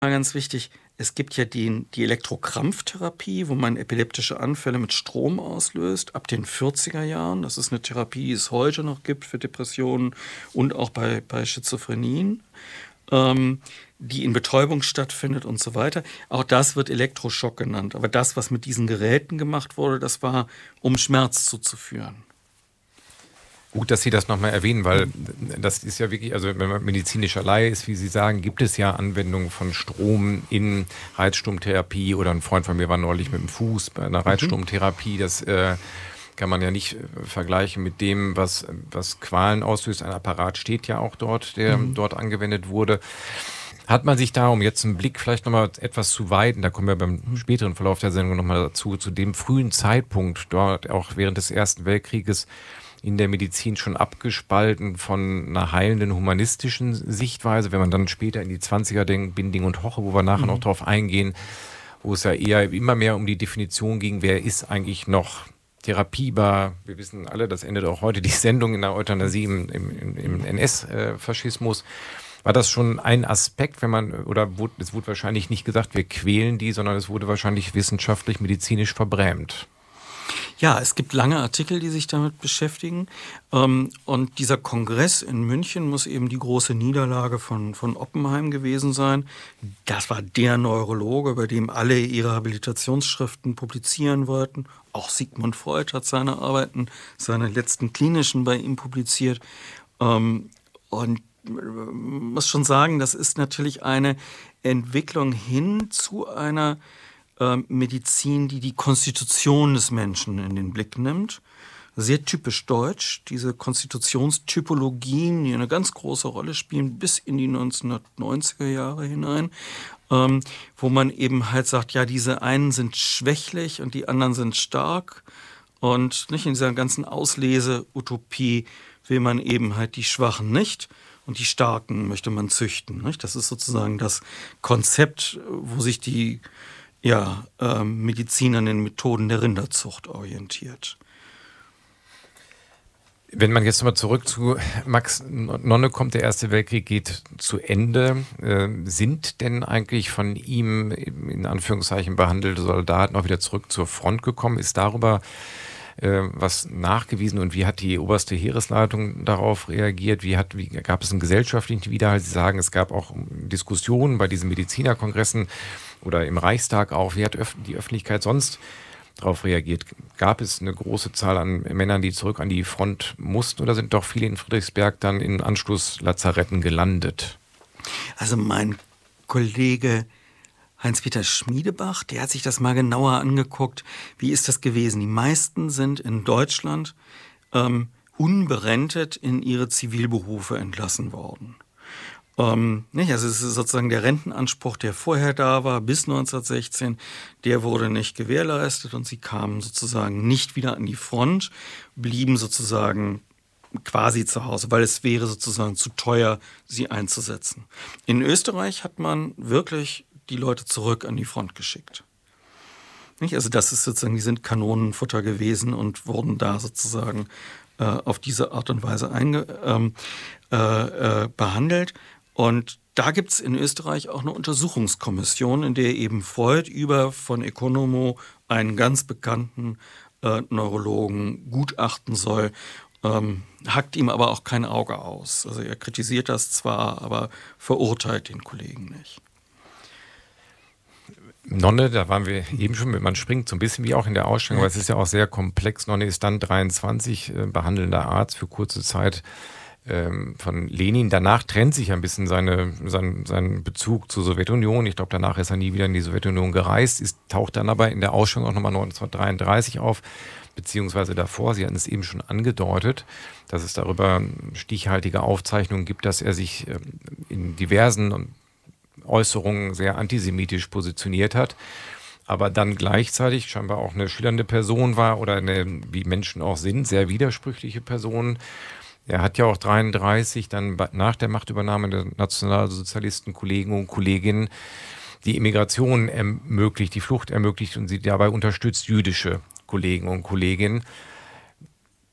ganz wichtig, es gibt ja die Elektrokrampftherapie, wo man epileptische Anfälle mit Strom auslöst, ab den 40er Jahren. Das ist eine Therapie, die es heute noch gibt für Depressionen und auch bei Schizophrenien, die in Betäubung stattfindet und so weiter. Auch das wird Elektroschock genannt. Aber das, was mit diesen Geräten gemacht wurde, das war, um Schmerz zuzuführen. Gut, dass Sie das nochmal erwähnen, weil das ist ja wirklich, also wenn man medizinischer Laie ist, wie Sie sagen, gibt es ja Anwendungen von Strom in Reizstromtherapie, oder ein Freund von mir war neulich mit dem Fuß bei einer Reizstromtherapie. Das kann man ja nicht vergleichen mit dem, was Qualen auslöst. Ein Apparat steht ja auch dort, der dort angewendet wurde. Hat man sich da, um jetzt einen Blick vielleicht nochmal etwas zu weiten, da kommen wir beim späteren Verlauf der Sendung nochmal dazu, zu dem frühen Zeitpunkt, dort auch während des Ersten Weltkrieges, in der Medizin schon abgespalten von einer heilenden humanistischen Sichtweise, wenn man dann später in die 20er denkt, Binding und Hoche, wo wir nachher noch drauf eingehen, wo es ja eher immer mehr um die Definition ging, wer ist eigentlich noch therapiebar. Wir wissen alle, das endet auch heute die Sendung in der Euthanasie im NS-Faschismus. War das schon ein Aspekt, es wurde wahrscheinlich nicht gesagt, wir quälen die, sondern es wurde wahrscheinlich wissenschaftlich, medizinisch verbrämt. Ja, es gibt lange Artikel, die sich damit beschäftigen. Und dieser Kongress in München muss eben die große Niederlage von Oppenheim gewesen sein. Das war der Neurologe, bei dem alle ihre Habilitationsschriften publizieren wollten. Auch Sigmund Freud hat seine Arbeiten, seine letzten klinischen bei ihm publiziert. Und muss schon sagen, das ist natürlich eine Entwicklung hin zu einer Medizin, die die Konstitution des Menschen in den Blick nimmt. Sehr typisch deutsch, diese Konstitutionstypologien, die eine ganz große Rolle spielen bis in die 1990er Jahre hinein, wo man eben halt sagt, ja, diese einen sind schwächlich und die anderen sind stark. Und nicht in dieser ganzen Auslese-Utopie will man eben halt die Schwachen nicht und die Starken möchte man züchten. Nicht? Das ist sozusagen das Konzept, wo sich die Medizin an den Methoden der Rinderzucht orientiert. Wenn man jetzt mal zurück zu Max Nonne kommt, der Erste Weltkrieg geht zu Ende. Sind denn eigentlich von ihm in Anführungszeichen behandelte Soldaten auch wieder zurück zur Front gekommen? Ist darüber was nachgewiesen und wie hat die oberste Heeresleitung darauf reagiert? Wie gab es einen gesellschaftlichen Widerhalt? Sie sagen, es gab auch Diskussionen bei diesen Medizinerkongressen oder im Reichstag auch. Wie hat die Öffentlichkeit sonst darauf reagiert? Gab es eine große Zahl an Männern, die zurück an die Front mussten, oder sind doch viele in Friedrichsberg dann in Anschlusslazaretten gelandet? Also mein Kollege Heinz-Peter Schmiedebach, der hat sich das mal genauer angeguckt. Wie ist das gewesen? Die meisten sind in Deutschland unberentet in ihre Zivilberufe entlassen worden. Also es ist sozusagen der Rentenanspruch, der vorher da war, bis 1916, der wurde nicht gewährleistet und sie kamen sozusagen nicht wieder an die Front, blieben sozusagen quasi zu Hause, weil es wäre sozusagen zu teuer, sie einzusetzen. In Österreich hat man wirklich die Leute zurück an die Front geschickt. Also das ist sozusagen, die sind Kanonenfutter gewesen und wurden da sozusagen auf diese Art und Weise behandelt. Und da gibt es in Österreich auch eine Untersuchungskommission, in der eben Freud über von Economo einen ganz bekannten Neurologen gutachten soll, hackt ihm aber auch kein Auge aus. Also er kritisiert das zwar, aber verurteilt den Kollegen nicht. Nonne, da waren wir eben schon, man springt so ein bisschen wie auch in der Ausstellung, aber es ist ja auch sehr komplex. Nonne ist dann 23, behandelnder Arzt für kurze Zeit von Lenin. Danach trennt sich ein bisschen sein Bezug zur Sowjetunion. Ich glaube, danach ist er nie wieder in die Sowjetunion gereist, taucht dann aber in der Ausstellung auch nochmal 1933 auf, beziehungsweise davor. Sie hatten es eben schon angedeutet, dass es darüber stichhaltige Aufzeichnungen gibt, dass er sich in diversen Äußerungen sehr antisemitisch positioniert hat, aber dann gleichzeitig scheinbar auch eine schillernde Person war oder eine, wie Menschen auch sind, sehr widersprüchliche Person. Er hat ja auch 1933 dann nach der Machtübernahme der Nationalsozialisten Kollegen und Kolleginnen die Immigration ermöglicht, die Flucht ermöglicht und sie dabei unterstützt, jüdische Kollegen und Kolleginnen.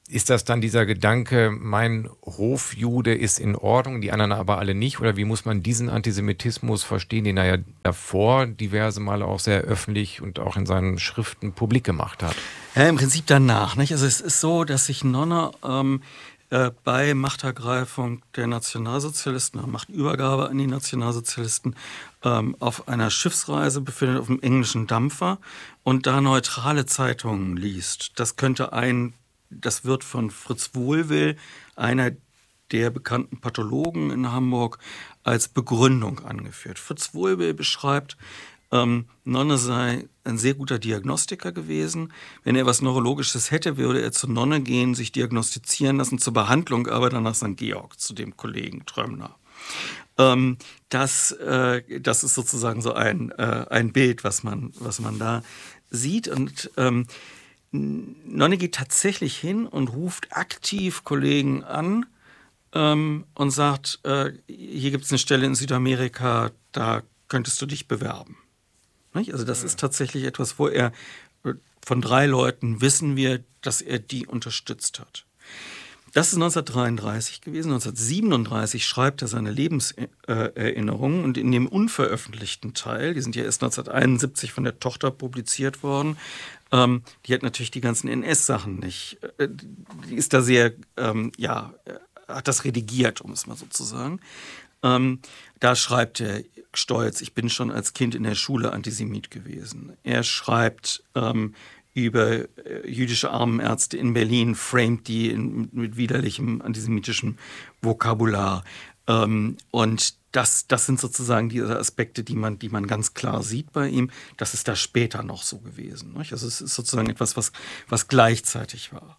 Ist das dann dieser Gedanke, mein Hofjude ist in Ordnung, die anderen aber alle nicht? Oder wie muss man diesen Antisemitismus verstehen, den er ja davor diverse Male auch sehr öffentlich und auch in seinen Schriften publik gemacht hat? Ja, im Prinzip danach. Nicht? Also es ist so, dass sich Nonne bei Machtergreifung der Nationalsozialisten, Machtübergabe an die Nationalsozialisten, auf einer Schiffsreise befindet, auf einem englischen Dampfer und da neutrale Zeitungen liest. Das wird von Fritz Wohlwill, einer der bekannten Pathologen in Hamburg, als Begründung angeführt. Fritz Wohlwill beschreibt, Nonne sei ein sehr guter Diagnostiker gewesen. Wenn er was Neurologisches hätte, würde er zur Nonne gehen, sich diagnostizieren lassen, zur Behandlung, aber dann nach St. Georg, zu dem Kollegen Trömner. Das ist sozusagen so ein Bild, was man da sieht. Und Nonne geht tatsächlich hin und ruft aktiv Kollegen an und sagt, hier gibt es eine Stelle in Südamerika, da könntest du dich bewerben. Nicht? Also das ist tatsächlich etwas, wo er von 3 Leuten wissen wir, dass er die unterstützt hat. Das ist 1933 gewesen. 1937 schreibt er seine Lebenserinnerungen und in dem unveröffentlichten Teil, die sind ja erst 1971 von der Tochter publiziert worden, die hat natürlich die ganzen NS-Sachen nicht, die ist da sehr, hat das redigiert, um es mal so zu sagen. Da schreibt er stolz, ich bin schon als Kind in der Schule Antisemit gewesen. Er schreibt über jüdische Armenärzte in Berlin, framet die mit widerlichem antisemitischem Vokabular. Und das sind sozusagen diese Aspekte, die man ganz klar sieht bei ihm. Das ist da später noch so gewesen. Nicht? Also es ist sozusagen etwas, was gleichzeitig war.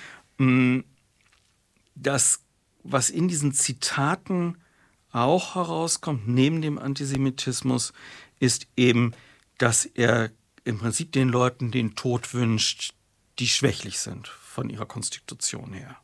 Das, was in diesen Zitaten auch herauskommt, neben dem Antisemitismus, ist eben, dass er im Prinzip den Leuten den Tod wünscht, die schwächlich sind von ihrer Konstitution her.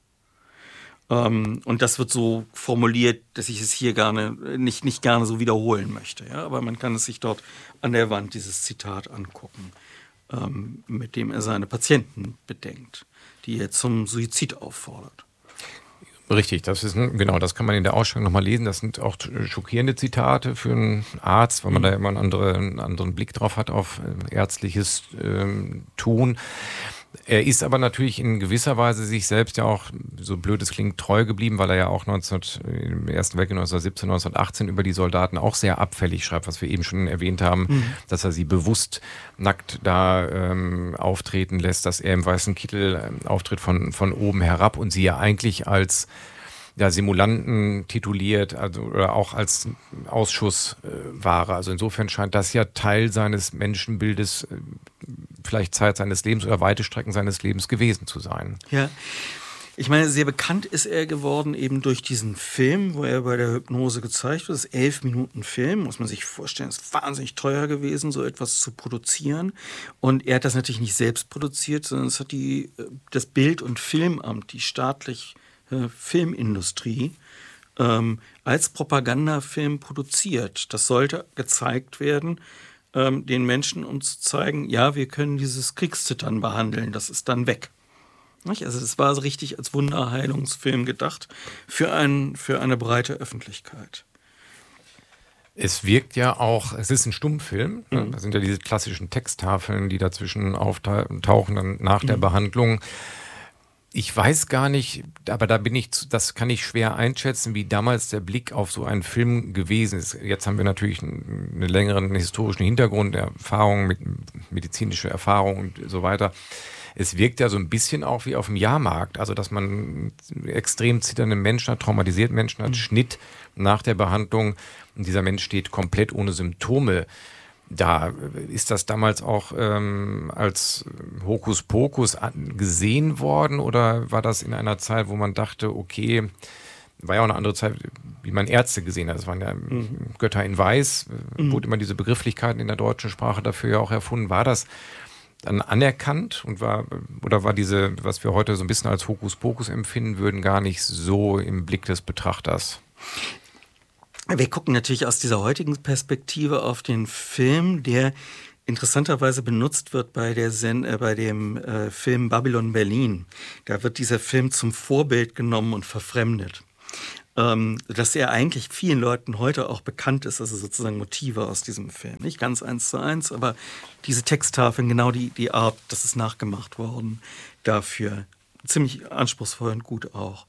Und das wird so formuliert, dass ich es hier nicht gerne so wiederholen möchte. Ja? Aber man kann es sich dort an der Wand, dieses Zitat, angucken, mit dem er seine Patienten bedenkt, die er zum Suizid auffordert. Richtig, das kann man in der Ausstellung nochmal lesen. Das sind auch schockierende Zitate für einen Arzt, weil man da immer einen anderen Blick drauf hat auf ärztliches Tun. Er ist aber natürlich in gewisser Weise sich selbst ja auch, so blöd es klingt, treu geblieben, weil er ja auch im Ersten Weltkrieg 1917, 1918 über die Soldaten auch sehr abfällig schreibt, was wir eben schon erwähnt haben, dass er sie bewusst nackt da auftreten lässt, dass er im weißen Kittel auftritt von oben herab und sie ja eigentlich als Simulanten tituliert, also oder auch als Ausschussware. Also insofern scheint das ja Teil seines Menschenbildes, vielleicht Zeit seines Lebens oder weite Strecken seines Lebens gewesen zu sein. Ja, ich meine, sehr bekannt ist er geworden eben durch diesen Film, wo er bei der Hypnose gezeigt wird. Das ist 11 Minuten Film, muss man sich vorstellen. Es ist wahnsinnig teuer gewesen, so etwas zu produzieren. Und er hat das natürlich nicht selbst produziert, sondern es hat das Bild- und Filmamt, die staatliche Filmindustrie, als Propagandafilm produziert. Das sollte gezeigt werden, den Menschen, um zu zeigen, ja, wir können dieses Kriegszittern behandeln, das ist dann weg. Also es war so richtig als Wunderheilungsfilm gedacht für eine breite Öffentlichkeit. Es wirkt ja auch, es ist ein Stummfilm, da sind ja diese klassischen Texttafeln, die dazwischen auftauchen dann nach der Behandlung. Ich weiß gar nicht, aber das kann ich schwer einschätzen, wie damals der Blick auf so einen Film gewesen ist. Jetzt haben wir natürlich einen längeren historischen Hintergrund, Erfahrung mit medizinischer Erfahrung und so weiter. Es wirkt ja so ein bisschen auch wie auf dem Jahrmarkt, also dass man extrem zitternde Menschen hat, traumatisierte Menschen hat, Schnitt nach der Behandlung und dieser Mensch steht komplett ohne Symptome da. Ist das damals auch als Hokuspokus gesehen worden oder war das in einer Zeit, wo man dachte, okay, war ja auch eine andere Zeit, wie man Ärzte gesehen hat. Das waren ja Götter in Weiß, wurde immer diese Begrifflichkeiten in der deutschen Sprache dafür ja auch erfunden. War das dann anerkannt und war diese, was wir heute so ein bisschen als Hokuspokus empfinden würden, gar nicht so im Blick des Betrachters? Wir gucken natürlich aus dieser heutigen Perspektive auf den Film, der interessanterweise benutzt wird bei dem Film Babylon Berlin. Da wird dieser Film zum Vorbild genommen und verfremdet. Dass er eigentlich vielen Leuten heute auch bekannt ist, also sozusagen Motive aus diesem Film. Nicht ganz 1:1, aber diese Texttafeln, genau die Art, das ist nachgemacht worden dafür. Ziemlich anspruchsvoll und gut auch.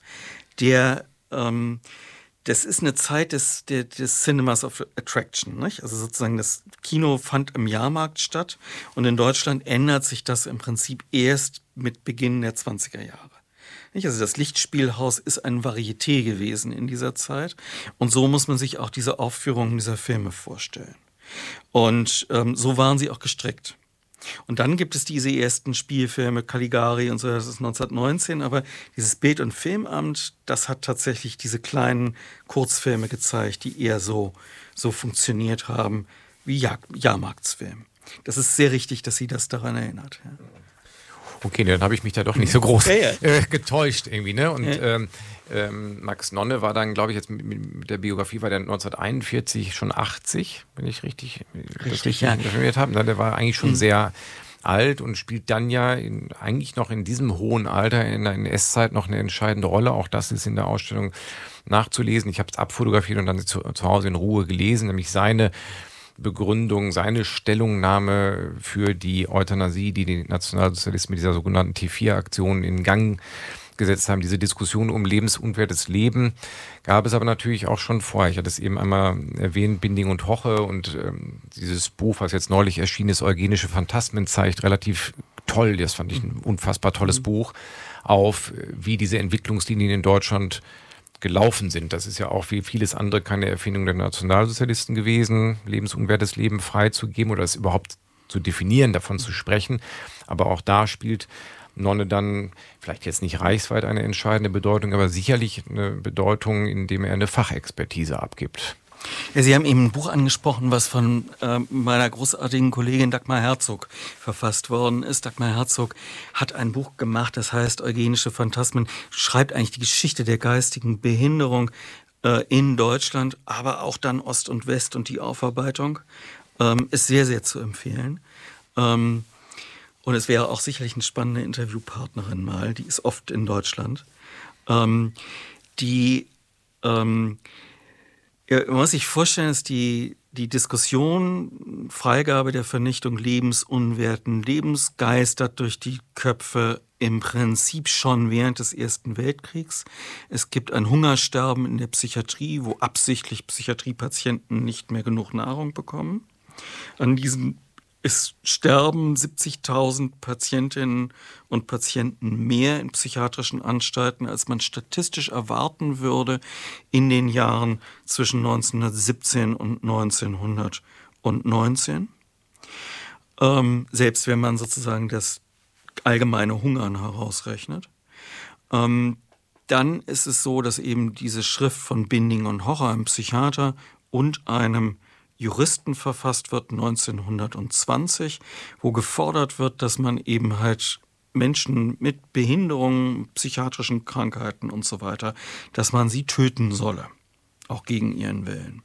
Das ist eine Zeit des Cinemas of Attraction, nicht? Also sozusagen das Kino fand im Jahrmarkt statt und in Deutschland ändert sich das im Prinzip erst mit Beginn der 20er Jahre. Nicht? Also das Lichtspielhaus ist ein Varieté gewesen in dieser Zeit und so muss man sich auch diese Aufführungen dieser Filme vorstellen. Und so waren sie auch gestrickt. Und dann gibt es diese ersten Spielfilme, Caligari und so, das ist 1919, aber dieses Bild- und Filmamt, das hat tatsächlich diese kleinen Kurzfilme gezeigt, die eher so funktioniert haben wie Jahrmarktsfilm. Das ist sehr richtig, dass sie das daran erinnert. Ja. Okay, dann habe ich mich da doch nicht so groß getäuscht irgendwie, ne? Und Max Nonne war dann, glaube ich, jetzt mit der Biografie, war der 1941 schon 80, wenn ich richtig informiert habe. Der war eigentlich schon sehr alt und spielt dann ja eigentlich noch in diesem hohen Alter in der NS-Zeit noch eine entscheidende Rolle. Auch das ist in der Ausstellung nachzulesen. Ich habe es abfotografiert und dann zu Hause in Ruhe gelesen, nämlich seine Begründung, seine Stellungnahme für die Euthanasie, die Nationalsozialisten mit dieser sogenannten T4-Aktion in Gang gesetzt haben. Diese Diskussion um lebensunwertes Leben gab es aber natürlich auch schon vorher. Ich hatte es eben einmal erwähnt, Binding und Hoche und dieses Buch, was jetzt neulich erschienen ist, Eugenische Phantasmen, zeigt relativ toll, das fand ich ein unfassbar tolles Buch, auf wie diese Entwicklungslinien in Deutschland gelaufen sind. Das ist ja auch wie vieles andere keine Erfindung der Nationalsozialisten gewesen, lebensunwertes Leben freizugeben oder es überhaupt zu definieren, davon zu sprechen. Aber auch da spielt Nonne dann vielleicht jetzt nicht reichsweit eine entscheidende Bedeutung, aber sicherlich eine Bedeutung, indem er eine Fachexpertise abgibt. Ja, Sie haben eben ein Buch angesprochen, was von meiner großartigen Kollegin Dagmar Herzog verfasst worden ist. Dagmar Herzog hat ein Buch gemacht, das heißt Eugenische Phantasmen, schreibt eigentlich die Geschichte der geistigen Behinderung in Deutschland, aber auch dann Ost und West und die Aufarbeitung. Ist sehr, sehr zu empfehlen. Und es wäre auch sicherlich eine spannende Interviewpartnerin mal, die ist oft in Deutschland. Man muss sich vorstellen, dass die Diskussion, Freigabe der Vernichtung lebensunwerten Lebens geistert durch die Köpfe im Prinzip schon während des Ersten Weltkriegs. Es gibt ein Hungersterben in der Psychiatrie, wo absichtlich Psychiatriepatienten nicht mehr genug Nahrung bekommen. An diesem sterben 70.000 Patientinnen und Patienten mehr in psychiatrischen Anstalten, als man statistisch erwarten würde in den Jahren zwischen 1917 und 1919. Selbst wenn man sozusagen das allgemeine Hungern herausrechnet. Dann ist es so, dass eben diese Schrift von Binding und Hoche, einem Psychiater und einem Juristen verfasst wird, 1920, wo gefordert wird, dass man eben halt Menschen mit Behinderungen, psychiatrischen Krankheiten und so weiter, dass man sie töten solle, auch gegen ihren Willen.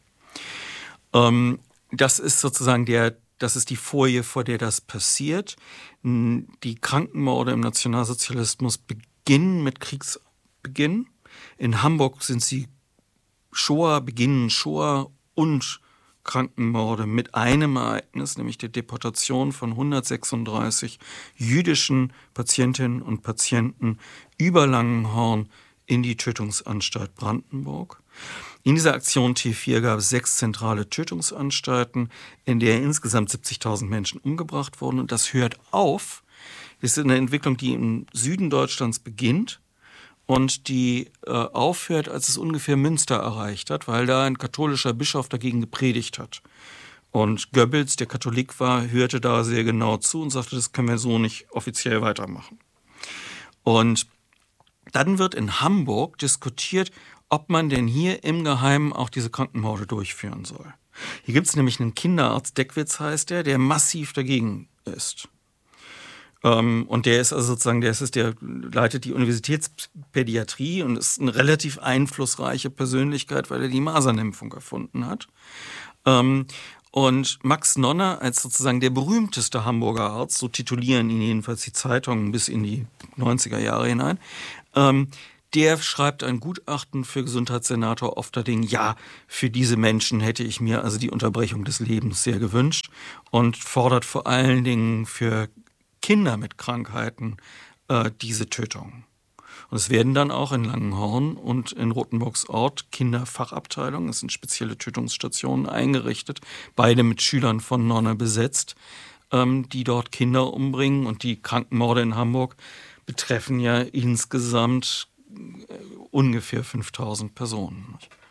Das ist sozusagen das ist die Folie, vor der das passiert. Die Krankenmorde im Nationalsozialismus beginnen mit Kriegsbeginn. In Hamburg sind sie beginnen Shoah und Krankenmorde mit einem Ereignis, nämlich der Deportation von 136 jüdischen Patientinnen und Patienten über Langenhorn in die Tötungsanstalt Brandenburg. In dieser Aktion T4 gab es 6 zentrale Tötungsanstalten, in der insgesamt 70.000 Menschen umgebracht wurden. Und das hört auf. Das ist eine Entwicklung, die im Süden Deutschlands beginnt und die aufhört, als es ungefähr Münster erreicht hat, weil da ein katholischer Bischof dagegen gepredigt hat. Und Goebbels, der Katholik war, hörte da sehr genau zu und sagte, das können wir so nicht offiziell weitermachen. Und dann wird in Hamburg diskutiert, ob man denn hier im Geheimen auch diese Krankenmorde durchführen soll. Hier gibt es nämlich einen Kinderarzt, Deckwitz heißt der massiv dagegen ist. Und der ist also sozusagen, der leitet die Universitätspädiatrie und ist eine relativ einflussreiche Persönlichkeit, weil er die Masernimpfung erfunden hat. Und Max Nonner als sozusagen der berühmteste Hamburger Arzt, so titulieren ihn jedenfalls die Zeitungen bis in die 90er Jahre hinein, der schreibt ein Gutachten für Gesundheitssenator Ofterding. Ja, für diese Menschen hätte ich mir also die Unterbrechung des Lebens sehr gewünscht und fordert vor allen Dingen für Kinder mit Krankheiten diese Tötung. Und es werden dann auch in Langenhorn und in Rothenburgs Ort Kinderfachabteilungen, das sind spezielle Tötungsstationen, eingerichtet, beide mit Schülern von Nonner besetzt, die dort Kinder umbringen. Und die Krankenmorde in Hamburg betreffen ja insgesamt ungefähr 5000 Personen.